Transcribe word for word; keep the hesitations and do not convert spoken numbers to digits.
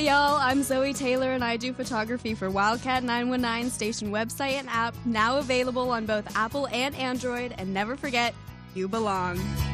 Hey y'all, I'm Zoe Taylor and I do photography for Wildcat nine one nine station website and app, now available on both Apple and Android, and never forget, you belong.